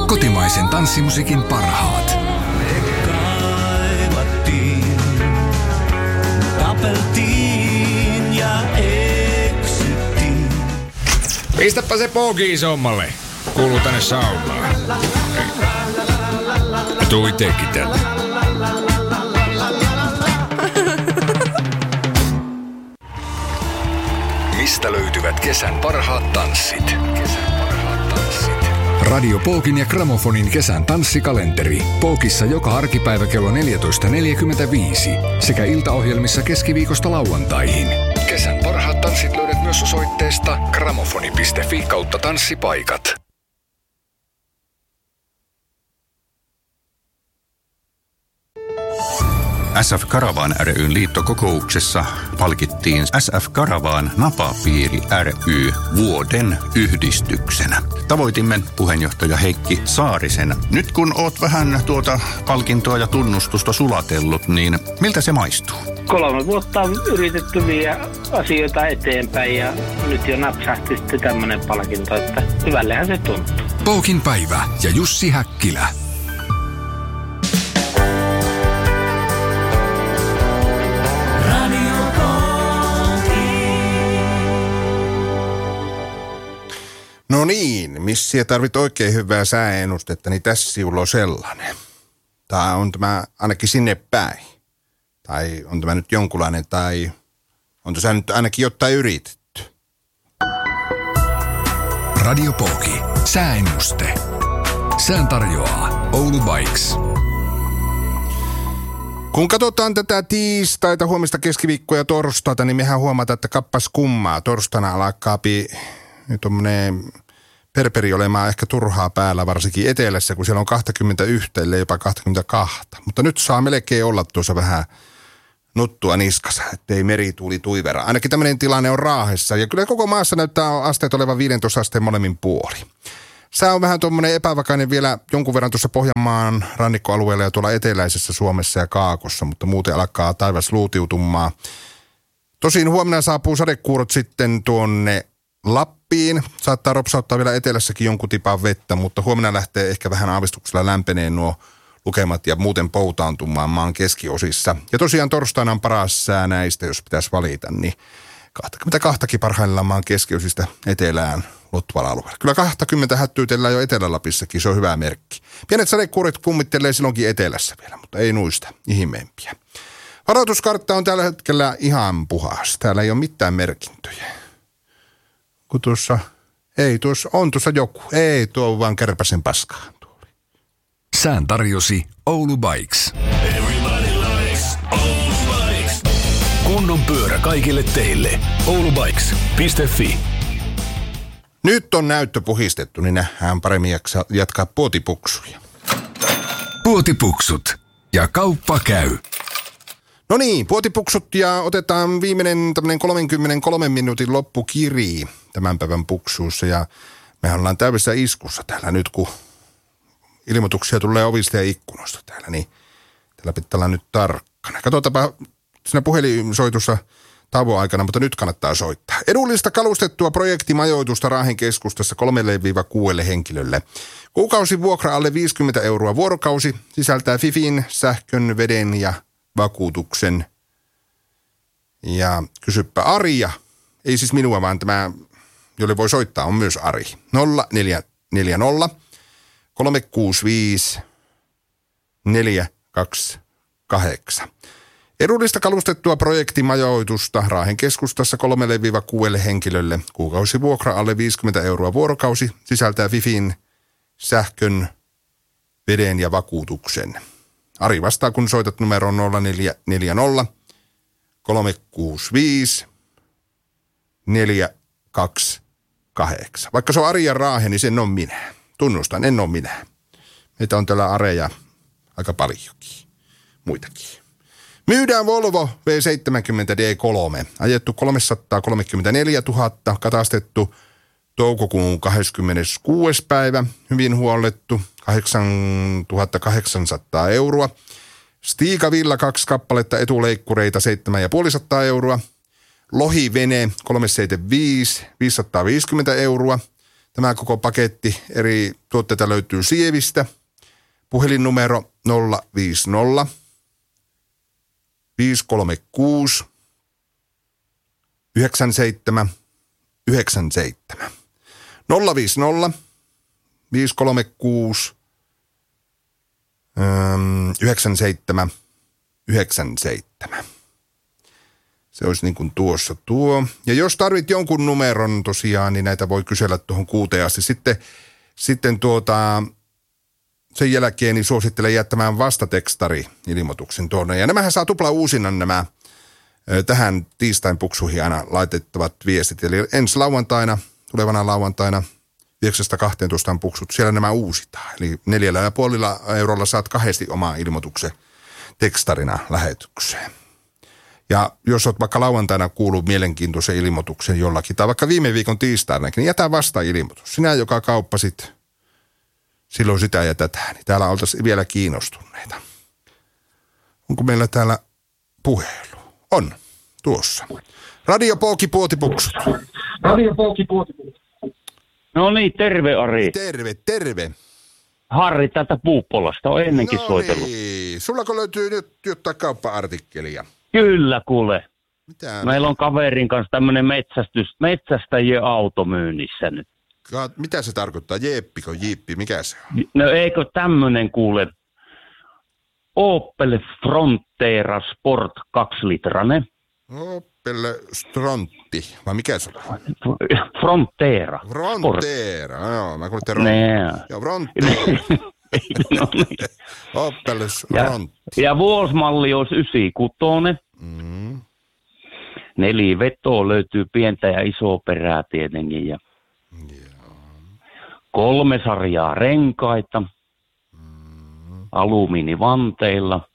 Kotimaisen tanssimusiikin parhaat. Tapeltiin ja eksyttiin. Pistäpä se pookii sommalle. Kuuluu tänne saunaan. Tuu itekin tänne. Mistä löytyvät kesän parhaat tanssit? Radio Pookin ja Gramofonin kesän tanssikalenteri. Pookissa joka arkipäivä kello 14.45 sekä iltaohjelmissa keskiviikosta lauantaihin. Kesän parhaat tanssit löydät myös osoitteesta gramofoni.fi/tanssipaikat. SF Karavan ry:n liittokokouksessa palkittiin SF Karavan Napapiiri ry vuoden yhdistyksenä. Tavoitimme puheenjohtaja Heikki Saarisen. Nyt kun oot vähän tuota palkintoa ja tunnustusta sulatellut, niin miltä se maistuu? 3 vuotta on yritetty viedä asioita eteenpäin ja nyt jo napsahti sitten tämmöinen palkinto, että hyvällehän se tuntuu. Pookin päivä ja Jussi Häkkilä. No niin, missä tarvit oikein hyvää sääennustetta, niin tässä sinulla on sellainen. Tai on tämä ainakin sinne päin. Tai on tämä nyt jonkunlainen, tai on tässä nyt ainakin jotain yritetty. Radio Pooki. Sääennuste. Sään tarjoaa Oulu Bikes. Kun katsotaan tätä tiistaita, huomista keskiviikkoa ja torstaita, niin mehän huomataan, että kappas kummaa. Torstaina alkaa tuommoinen perperi olemaan ehkä turhaa päällä, varsinkin etelässä, kun siellä on 21, ellei jopa 22. Mutta nyt saa melkein olla tuossa vähän nuttua niskassa, ettei merituuli tuivera. Ainakin tämmöinen tilanne on Raahessa. Ja kyllä koko maassa näyttää asteet olevan 15 asteen molemmin puoli. Sää on vähän tuommoinen epävakainen vielä jonkun verran tuossa Pohjanmaan rannikkoalueella ja tuolla eteläisessä Suomessa ja Kaakossa, mutta muuten alkaa taivas luutiutumaan. Tosin huomenna saapuu sadekuurot sitten tuonne Lappiin. Saattaa ropsauttaa vielä etelässäkin jonkun tipan vettä, mutta huomenna lähtee ehkä vähän aavistuksella lämpeneen nuo lukemat ja muuten poutaantumaan maan keskiosissa. Ja tosiaan torstaina on paras sää näistä, jos pitäisi valita, niin 22 parhaillaan maan keskiosista etelään luottuvalla alueella. Kyllä 20 hättyytellään jo Etelä-Lapissakin, se on hyvä merkki. Pienet sadekuuret kummittelee silloinkin etelässä vielä, mutta ei nuista ihmeempiä. Varoituskartta on tällä hetkellä ihan puhas. Täällä ei ole mitään merkintöjä. Kun on tuossa joku. Ei, tuo on vaan kärpäsen paskaa. Sään tarjosi Oulu Bikes. Kunnon pyörä kaikille teille. oulubikes.fi. Nyt on näyttö puhistettu, niin nähdään paremmin jatkaa puotipuksuja. Puotipuksut ja kauppa käy. No niin, puotipuksut ja otetaan viimeinen tämmöinen 33 minuutin loppukiri tämän päivän puksuussa. Ja mehän ollaan täydessä iskussa täällä nyt, kun ilmoituksia tulee ovista ja ikkunoista täällä, niin täällä pitää olla nyt tarkkana. Katsotaanpa siinä puhelinsoitussa tauon aikana, mutta nyt kannattaa soittaa. Edullista kalustettua projektimajoitusta Raahen keskustassa 3-6 henkilölle. Kuukausivuokra alle 50 € vuorokausi, sisältää Fifin, sähkön, veden ja vakuutuksen. Ja kysyppä Arja, ei siis minua, vaan tämä, jolle voi soittaa, on myös Ari. 0440 365 428. Edullista kalustettua projektimajoitusta Raahen keskustassa 3-6 henkilölle. Kuukausivuokra alle 50 € vuorokausi, sisältää Fifin, sähkön, veden ja vakuutuksen. Ari vastaa, kun soitat numeroon 0440 365 428. Vaikka se on Ari ja Raahe, niin sen on minä. Tunnustan, en ole minä. Meitä on täällä areja aika paljonkin. Muitakin. Myydään Volvo V70 D3. Ajettu 334 000, katastettu toukokuun 26. päivä. Hyvin huollettu 8 800 €. Stiga-villa 2 kappaletta etuleikkureita 750 €. Lohivene 375 550 €. Tämä koko paketti eri tuotteita löytyy Sievistä. Puhelinnumero 050 536 97 97. 050 536 97 97. Se olisi niin kuin tuossa tuo. Ja jos tarvit jonkun numeron tosiaan, niin näitä voi kysellä tuohon 6 asti. Sitten sen jälkeen niin suosittelen jättämään vastatekstari-ilmoituksen tuonne. Ja nämähän saa tupla uusinnan nämä tähän tiistain puksuihin aina laitettavat viestit. Eli ensi lauantaina, tulevana lauantaina 9-12 on puksut, siellä nämä uusitaan. Eli 4,5 eurolla saat 2 omaa ilmoituksen tekstarina lähetykseen. Ja jos olet vaikka lauantaina kuullut mielenkiintoisen ilmoituksen jollakin, tai vaikka viime viikon tiistainakin, niin jätä vasta ilmoitus. Sinä, joka kauppasit silloin sitä ja tätä, niin täällä oltaisiin vielä kiinnostuneita. Onko meillä täällä puhelu? On, tuossa. Radio Pooki Puotipuksut. No niin, terve Ari. Terve. Harri täältä Puuppolasta on ennenkin soitellut. Sullako löytyy nyt jotain kauppa-artikkelia? Kyllä, kuule. Mitä? Meillä on kaverin kanssa tämmöinen metsästäjien auto myynnissä nyt. Mitä se tarkoittaa? Jeeppiko, jiippi, mikä se on? No eikö tämmöinen kuule Opel Frontera Sport 2-litranen. Opel Strontti, vai mikä se on? Frontera. Frontera, joo, mä kuulin joo, Frontera. No niin. Opel Strontti. Ja vuosimalli olisi 96. 4 vetoa löytyy pientä ja isoa perää tietenkin. Ja 3 sarjaa renkaita. Alumiinivanteilla.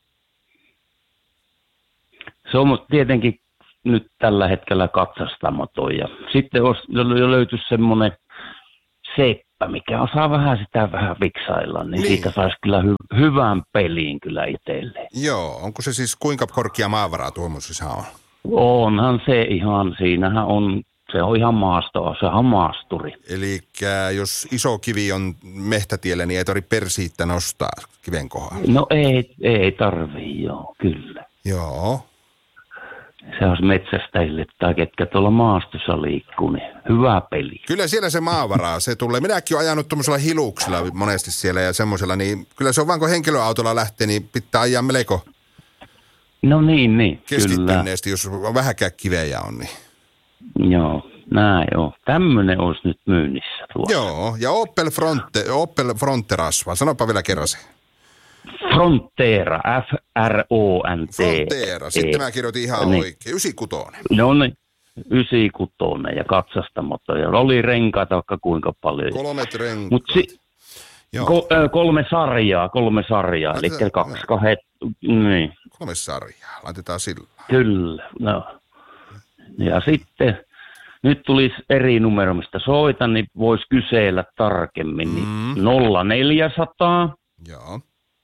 Se on tietenkin nyt tällä hetkellä katsastamaton. Ja sitten löytyisi semmoinen seppä, mikä osaa vähän viksailla, niin siitä saisi kyllä hyvän pelin kyllä itselleen. Joo, onko se siis kuinka korkea maavaraa tuommoisessa on? Onhan se ihan, siinähän on, se on ihan maastoa, se on maasturi. Eli jos iso kivi on mehtätiellä, niin ei tarvitse persiittä nostaa kiven kohdalla? No ei tarvii, joo, kyllä. Joo. Se olisi metsästäjille tai ketkä tuolla maastossa liikkuu, niin hyvä peli. Kyllä siellä se maavaraa, se tulee. Minäkin olen ajanut tuommoisella hiluksella monesti siellä ja semmoisella, niin kyllä se on vaan kun henkilöautolla lähtee, niin pitää ajaa melko no niin, keskittyneesti, jos vähäkään kivejä on. Niin. Joo, joo. Tämmöinen olisi nyt myynnissä tuossa. Joo, ja Opel Fronterasva, sanopa vielä kerran se. Frontera, F-R-O-N-T. Frontera, sitten mä kirjoitin ihan niin. oikein, 96. No niin, 96 ja katsastamaton. Ja oli renkaita vaikka kuinka paljon. 3 renkaat. Mutta 3 sarjaa, eli 2 niin. 3 sarjaa, laitetaan sillä. Kyllä, no. Ja sitten, nyt tulisi eri numero, mistä soitan, niin voisi kysellä tarkemmin. Niin 0400 Joo.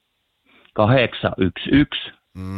811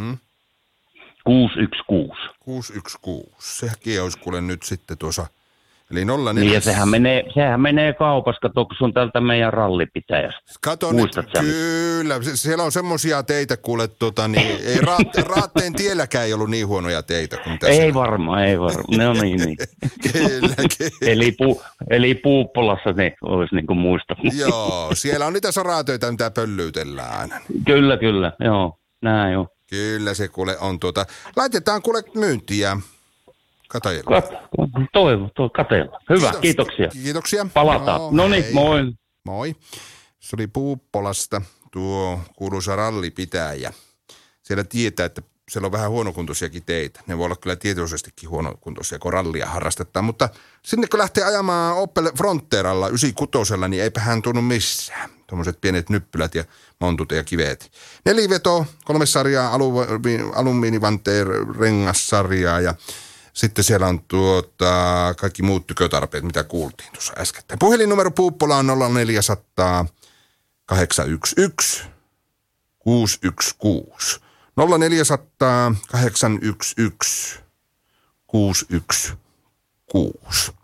616. 616. Sekin olisi kuule nyt sitten tuossa. Eli 04. Niin ja sehän menee kaupassa, kato, kun se on tältä meidän rallipitäjästä. Kato nyt, kyllä. Siellä on semmoisia teitä kuule, niin ei Raatteen tielläkään ei ollut niin huonoja teitä kuin tässä. Ei varmaan. No niin. Kyllä. Eli Puuppolassa ne olisi niin kuin muistanut. Joo, siellä on niitä soratöitä, mitä pöllyytellään aina. Kyllä, joo. Näin jo. Kyllä se kuule on Laitetaan kuule myyntiä. Katajella. Katajella. Hyvä, kiitoksia. Kiitoksia. Palataan. No niin, moi. Moi. Se oli Puuppolasta tuo kuuluisa rallipitäjä. Siellä tietää, että siellä on vähän huonokuntoisiakin teitä. Ne voi olla kyllä tietoisestikin huonokuntoisia, kun rallia harrastetaan. Mutta sinne kun lähtee ajamaan Opel Fronteralla 96, niin eipä hän tunnu missään. Tuommoiset pienet nyppylät ja montut ja kiveet. 4 vetoa, 3 sarjaa, alumiinivanteen rengassarjaa ja sitten siellä on kaikki muut tykötarpeet, mitä kuultiin tuossa äsken. Puhelinnumero Puuppola on 0400 811 616. 0400 811 616.